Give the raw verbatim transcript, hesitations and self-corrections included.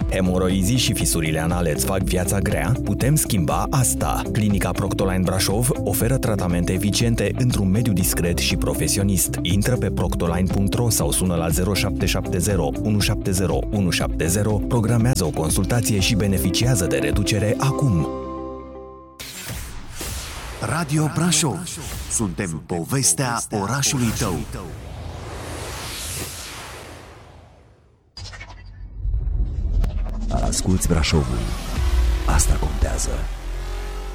Hemoroizii și fisurile anale îți fac viața grea? Putem schimba asta. Clinica Proctoline Brașov oferă tratamente eficiente într-un mediu discret și profesionist. Intră pe proctoline punct ro sau sună la zero șapte șapte zero unu șapte zero unu șapte zero, programează o consultație și beneficiază de reducere acum. Radio Brașov. Suntem povestea orașului tău. Asculți Brașovul. Asta contează.